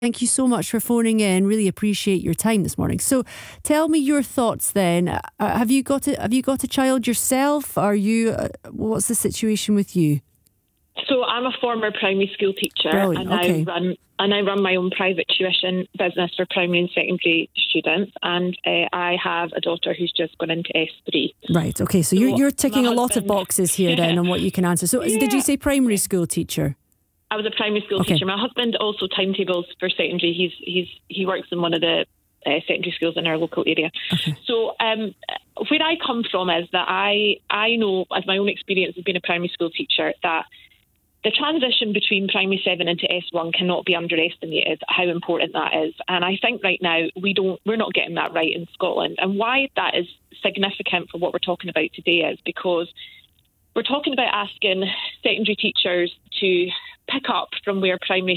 Thank you so much for phoning in. Really appreciate your time this morning. So, tell me your thoughts then. Have you got a child yourself? Are you? What's the situation with you? So I'm a former primary school teacher. Brilliant. And I run my own private tuition business for primary and secondary students. And I have a daughter who's just gone into S3. Right. Okay. So you're ticking a lot of boxes here then on what you can answer. So did you say primary school teacher? I was a primary school teacher. My husband also timetables for secondary. He works in one of the secondary schools in our local area. Okay. So where I come from is that I know, as my own experience as being a primary school teacher, that the transition between primary 7 into S1 cannot be underestimated, how important that is. And I think right now we're not getting that right in Scotland. And why that is significant for what we're talking about today is because we're talking about asking secondary teachers to pick up from where primary